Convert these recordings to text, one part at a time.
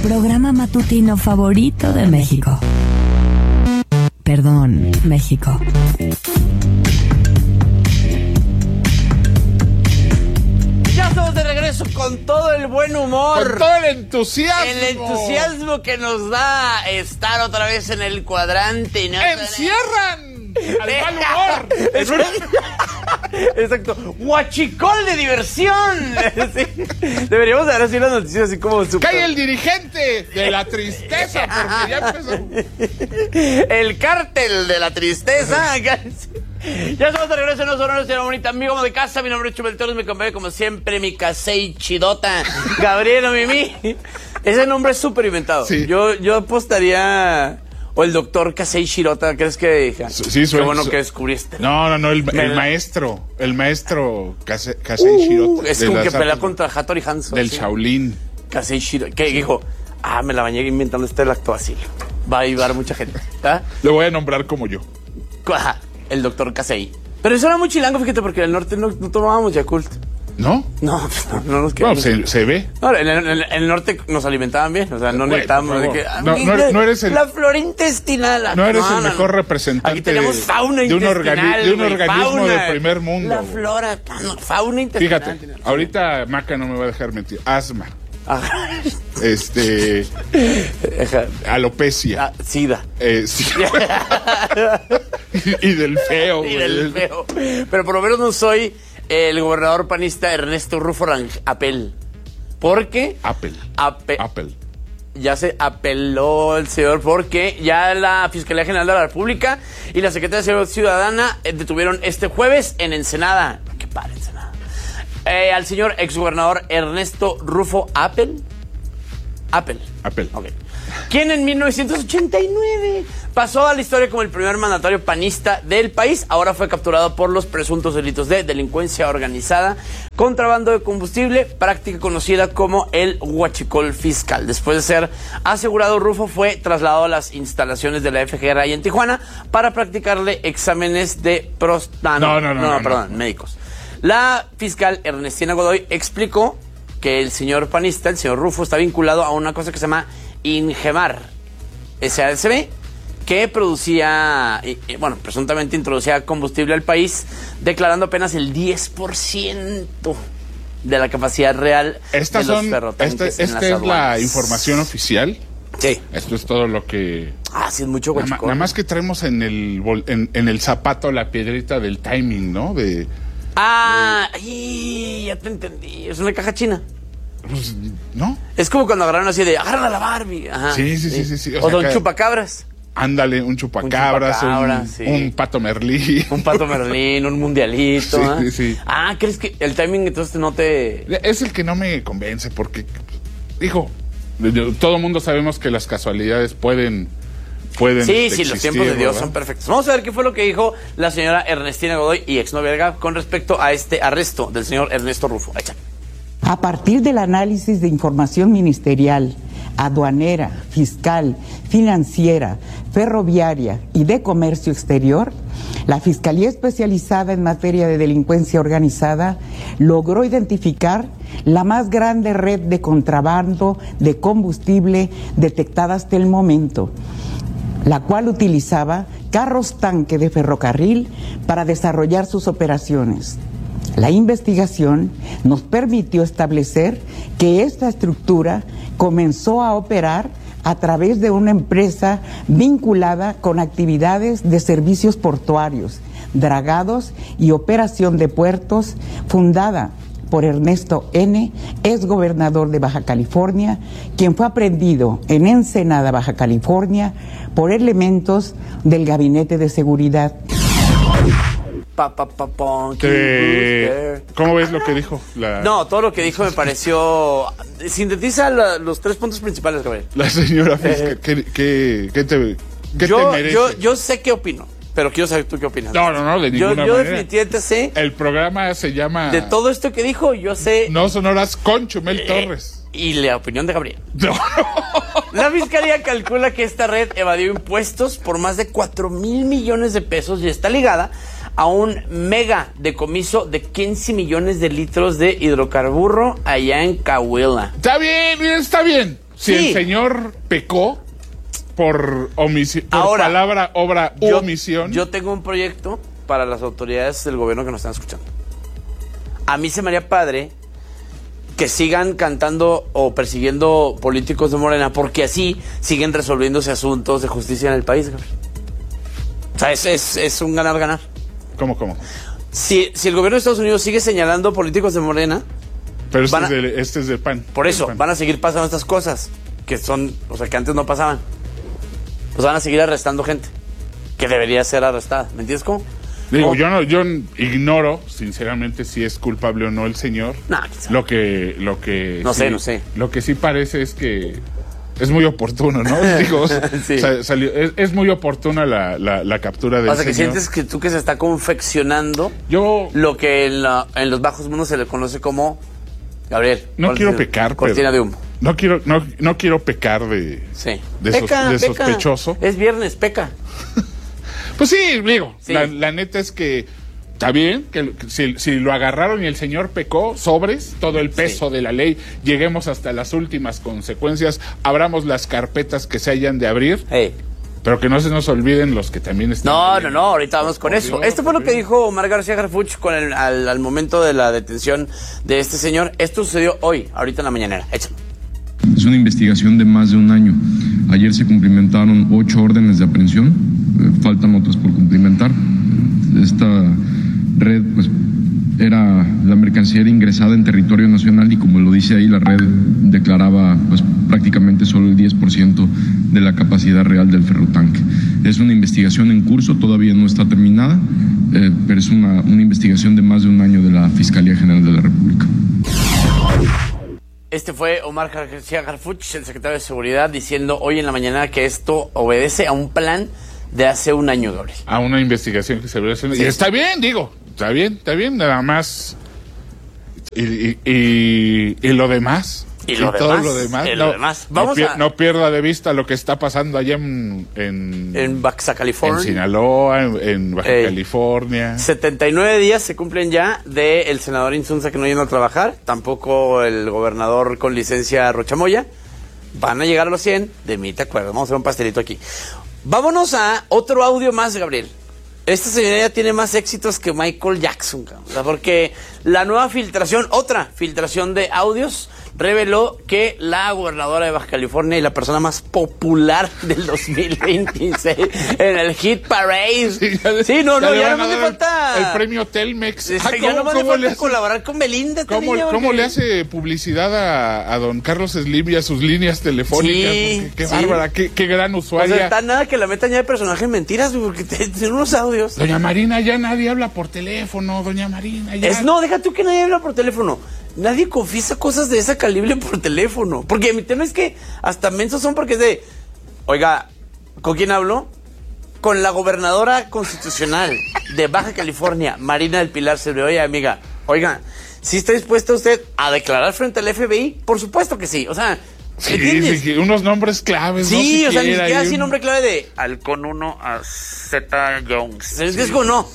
programa matutino favorito de México. Perdón, México. Ya estamos de regreso con todo el buen humor. Con todo el entusiasmo. El entusiasmo que nos da estar otra vez en el cuadrante. ¿No? ¡Encierran al mal humor! Exacto. Huachicol de diversión. Sí. Deberíamos dar así las noticias así como super... ¡Cae el dirigente de la tristeza! Porque ya empezó. El cártel de la tristeza. Ya estamos de regreso en los honores de la bonita amigo de casa. Mi nombre es Chumel Torres, me acompaña como siempre mi casey chidota, Gabriela Mimi. Ese nombre es súper inventado. Sí. Yo apostaría... O el doctor Casey Shirota, ¿crees que? Sí, qué bueno que descubriste. No, el maestro Casey Shirota. Es como que pelea contra Hattori Hanzo. Del Shaolin. Casey Shirota, que dijo, me la bañé inventando este lactoacil. Va a ayudar a mucha gente. ¿Ah? Lo voy a nombrar como yo. El doctor Casey. Pero eso era muy chilango, fíjate, porque en el norte no tomábamos Yakult. ¿No? No nos quedamos. No, se ve. No, en el norte nos alimentaban bien, o sea, no necesitábamos de que... No eres el... La flora intestinal. No eres el mejor representante. Aquí tenemos fauna de un intestinal. organismo fauna, de primer mundo. La flora, fauna intestinal. Fíjate, ahorita Maca no me va a dejar mentir. Asma. Alopecia. Sida. Sí. y del feo. Y del feo. Pero por lo menos no soy... el gobernador panista Ernesto Rufo Apel. ¿Por qué? Apple. Ya se apeló el señor porque ya la Fiscalía General de la República y la Secretaría de Seguridad Ciudadana detuvieron este jueves en Ensenada. Qué padre, Ensenada. Al señor exgobernador Ernesto Rufo Apel. Okay. Quien en 1989 pasó a la historia como el primer mandatario panista del país, ahora fue capturado por los presuntos delitos de delincuencia organizada, contrabando de combustible, práctica conocida como el huachicol fiscal. Después de ser asegurado, Rufo fue trasladado a las instalaciones de la FGR ahí en Tijuana para practicarle exámenes de médicos. La fiscal Ernestina Godoy explicó que el señor panista, el señor Rufo, está vinculado a una cosa que se llama Ingemar SADCB, que producía, presuntamente introducía combustible al país, declarando apenas el 10% de la capacidad real de los ferrotanques. Esta es la información oficial. Sí. Esto es todo lo que... sí, es mucho huachicol. Nada más que traemos en el zapato la piedrita del timing, ¿no? Ya te entendí. Es una caja china. Pues, ¿no? Es como cuando agarraron así de, agarran a la Barbie. Ajá, sí. O son chupacabras. Ándale, un chupacabras, un pato merlín. Un pato merlín, un mundialito. Sí. ¿Crees que el timing entonces no te...? Es el que no me convence porque, todo mundo sabemos que las casualidades pueden Sí, los tiempos de Dios son perfectos. Vamos a ver qué fue lo que dijo la señora Ernestina Godoy y exnovia de Gab con respecto a este arresto del señor Ernesto Rufo. A partir del análisis de información ministerial, aduanera, fiscal, financiera, ferroviaria y de comercio exterior, la Fiscalía Especializada en Materia de Delincuencia Organizada logró identificar la más grande red de contrabando de combustible detectada hasta el momento, la cual utilizaba carros tanque de ferrocarril para desarrollar sus operaciones. La investigación nos permitió establecer que esta estructura comenzó a operar a través de una empresa vinculada con actividades de servicios portuarios, dragados y operación de puertos, fundada por Ernesto N., exgobernador de Baja California, quien fue aprehendido en Ensenada, Baja California, por elementos del Gabinete de Seguridad. ¿Cómo ves lo que dijo? No, todo lo que dijo me pareció... Sintetiza los 3 puntos principales, Gabriel. La señora fiscal, ¿qué te merece? Yo sé qué opino, pero quiero saber tú qué opinas. No, de ninguna manera. Yo definitivamente sé... El programa se llama... De todo esto que dijo, yo sé... No sonoras con Chumel Torres. Y la opinión de Gabriel. No. La Fiscalía calcula que esta red evadió impuestos por más de 4,000 millones de pesos y está ligada a un mega decomiso de 15 millones de litros de hidrocarburo allá en Coahuila. Está bien, Si el señor pecó por Ahora, palabra, obra u omisión. Yo tengo un proyecto para las autoridades del gobierno que nos están escuchando. A mí se me haría padre que sigan cantando o persiguiendo políticos de Morena, porque así siguen resolviéndose asuntos de justicia en el país. O sea, es un ganar-ganar. ¿Cómo? Si el gobierno de Estados Unidos sigue señalando políticos de Morena... Pero este es del PAN. Por eso, PAN. van a seguir pasando estas cosas que son, o sea, que antes no pasaban. Pues van a seguir arrestando gente que debería ser arrestada. ¿Me entiendes cómo? Digo, yo ignoro, sinceramente, si es culpable o no el señor. No, lo que no sí, sé. Lo que sí parece es que es muy oportuno, ¿no? Digo, sí. es muy oportuna la captura del señor. O sea, que sientes que tú que se está confeccionando lo que en los bajos mundos se le conoce como... Gabriel. No quiero pecar, cortina de humo. No quiero pecar de sospechoso. Es viernes, peca. Pues sí, digo, sí. La neta es que está bien, que si lo agarraron y el señor pecó, sobres, todo el peso de la ley, lleguemos hasta las últimas consecuencias, abramos las carpetas que se hayan de abrir, pero que no se nos olviden los que también están... No, ahorita vamos con eso. Esto fue lo que dijo Omar García Harfuch al momento de la detención de este señor. Esto sucedió hoy, ahorita en la mañanera. Échalo. Es una investigación de más de un año. Ayer se cumplimentaron 8 órdenes de aprehensión, faltan otras por cumplimentar. Esta red, pues, era la mercancía era ingresada en territorio nacional y, como lo dice ahí, la red declaraba, pues, prácticamente solo el 10% de la capacidad real del ferrotanque. Es una investigación en curso, todavía no está terminada, pero es una investigación de más de un año de la Fiscalía General de la República. Este fue Omar García Harfuch, el secretario de Seguridad, diciendo hoy en la mañana que esto obedece a un plan de hace un año, Gabriel. A una investigación que se debería hacer. Sí. Y está bien, digo, está bien, nada más. Y lo demás. Y todo lo demás. No pierda de vista lo que está pasando allá en Baja California. En Sinaloa, en Baja California. 79 días se cumplen ya del senador Insunza que no yendo a trabajar, tampoco el gobernador con licencia Rochamoya. Van a llegar a los 100, de mí te acuerdas, vamos a hacer un pastelito aquí. Vámonos a otro audio más, Gabriel. Esta señora ya tiene más éxitos que Michael Jackson, o sea, porque la nueva filtración, otra filtración de audios, reveló que la gobernadora de Baja California y la persona más popular del 2026 en el Hit Parade. Sí, no, ya no me falta... El premio Telmex. Ya no me falta colaborar con Belinda. ¿Cómo le hace publicidad a don Carlos Slim y a sus líneas telefónicas? Sí, qué bárbara, qué gran usuaria. O sea, está nada que la metan ya de personaje en mentiras, porque tienen unos audios. Doña Marina, ya nadie habla por teléfono, doña Marina, ya... No, deja tú que nadie habla por teléfono. Nadie confiesa cosas de ese calibre por teléfono. Porque mi tema es que hasta mensos son porque es de... Oiga, ¿con quién hablo? Con la gobernadora constitucional de Baja California, Marina del Pilar Silva. Oye, amiga, oiga, ¿sí está dispuesta usted a declarar frente al FBI? Por supuesto que sí. O sea, sí, unos nombres claves. Sí, no o sea, ni siquiera así un... nombre clave de Halcón 1 a Z Jones. Es como no.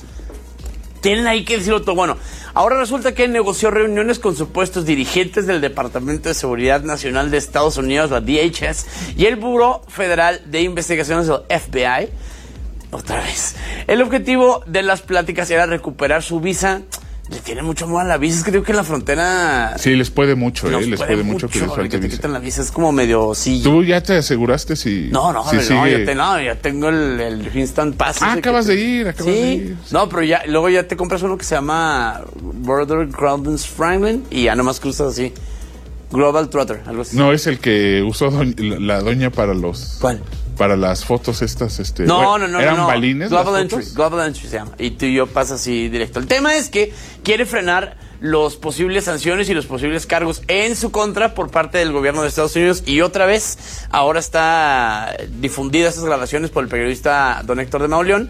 Tienen ahí que decirlo todo. Bueno, ahora resulta que negoció reuniones con supuestos dirigentes del Departamento de Seguridad Nacional de Estados Unidos, la DHS, y el Buró Federal de Investigaciones, el FBI. Otra vez. El objetivo de las pláticas era recuperar su visa. Le tiene mucho amor a la visa. Es que creo que en la frontera... Sí, les puede mucho, les puede mucho que les falte visa. Te quitan la visa. Es como medio... Sí. ¿Tú ya te aseguraste si...? No, sigue... ya tengo el Instant Pass. Acabas de ir. No, pero ya, luego ya te compras uno que se llama Border Crowdens Franklin y ya nomás cruzas así. Global Trotter, algo así. No, es el que usó la doña para los... ¿Cuál? Para las fotos estas, No. ¿Eran balines? Global Entry se llama. Y tú y yo pasas así directo. El tema es que quiere frenar los posibles sanciones y los posibles cargos en su contra por parte del gobierno de Estados Unidos. Y otra vez, ahora está difundida estas grabaciones por el periodista don Héctor de Mauleón.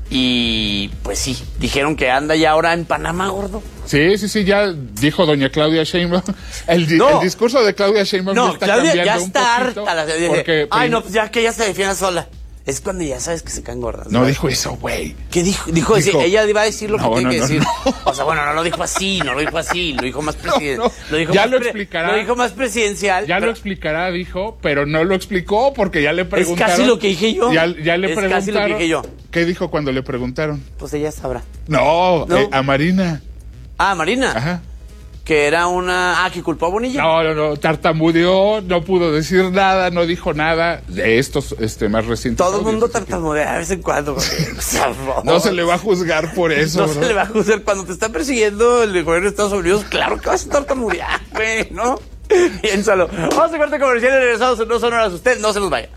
Y pues sí, dijeron que anda ya ahora en Panamá, gordo. Sí, ya dijo doña Claudia Sheinbaum. El discurso de Claudia Sheinbaum no, está Claudia cambiando ya está un poquito harta. Porque, ay, no, pues ya que ella se defienda sola. Es cuando ya sabes que se caen gordas. No dijo eso, güey. ¿Qué dijo? Dijo, ella iba a decir lo que tiene que decir. No. O sea, bueno, no lo dijo así, lo dijo más presidencial. Lo explicará. Lo dijo más presidencial. Lo explicará, dijo, pero no lo explicó porque ya le preguntaron. Es casi lo que dije yo. Ya le preguntaron. Casi lo que dije yo. ¿Qué dijo cuando le preguntaron? Pues ella sabrá. No. A Marina. Ah, Marina. Ajá. Que era que culpó a Bonilla. No, tartamudeó, no pudo decir nada, no dijo nada de estos más recientes. Todo el mundo tartamudea de vez en cuando. No se le va a juzgar por eso, No se le va a juzgar. Cuando te está persiguiendo el gobierno de Estados Unidos, claro que vas a tartamudear, güey, ¿no? Piénsalo. Vamos a corte comercial y regresamos en 2 horas. Usted no se nos vaya.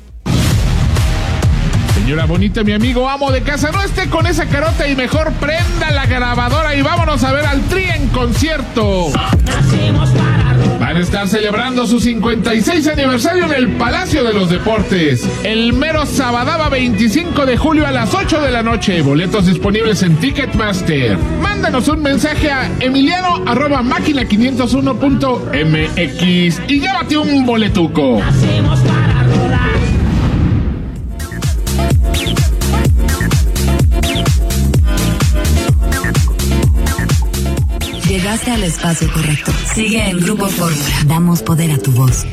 Señora bonita, mi amigo amo de casa, no esté con esa carota y mejor prenda la grabadora y vámonos a ver al Tri en concierto. Van a estar celebrando su 56 aniversario en el Palacio de los Deportes. El mero sabadaba 25 de julio a las 8 de la noche. Boletos disponibles en Ticketmaster. Mándanos un mensaje a emiliano@máquina501.mx y llévate un boletuco. Llegaste al espacio correcto. Sigue en Grupo Fórmula. Damos poder a tu voz.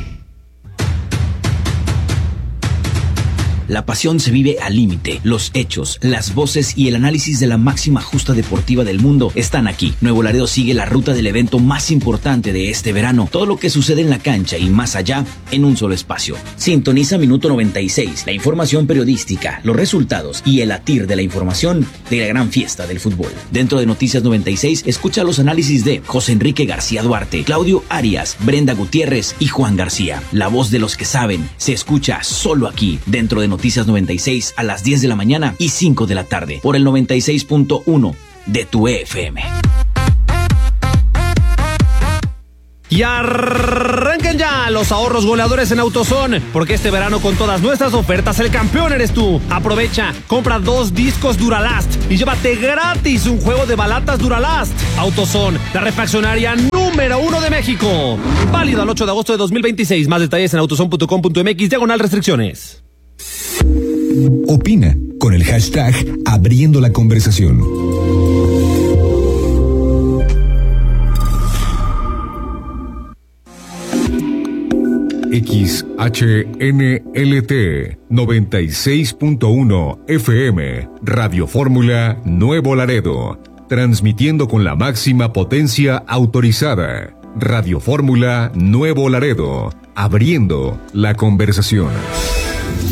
La pasión se vive al límite. Los hechos, las voces y el análisis de la máxima justa deportiva del mundo están aquí. Nuevo Laredo sigue la ruta del evento más importante de este verano. Todo lo que sucede en la cancha y más allá en un solo espacio. Sintoniza Minuto 96, la información periodística, los resultados y el latir de la información de la gran fiesta del fútbol. Dentro de Noticias 96, escucha los análisis de José Enrique García Duarte, Claudio Arias, Brenda Gutiérrez y Juan García. La voz de los que saben se escucha solo aquí, dentro de Noticias 96 a las 10 de la mañana y 5 de la tarde por el 96.1 de tu FM. Y arranquen ya los ahorros goleadores en AutoZone, porque este verano con todas nuestras ofertas el campeón eres tú. Aprovecha, compra 2 discos Duralast y llévate gratis un juego de balatas Duralast. AutoZone, la refaccionaria número 1 de México. Válido al 8 de agosto de 2026. Más detalles en autozone.com.mx/restricciones. Opina con el hashtag Abriendo la Conversación. XHNLT 96.1 FM Radio Fórmula Nuevo Laredo, transmitiendo con la máxima potencia autorizada. Radio Fórmula Nuevo Laredo, abriendo la conversación.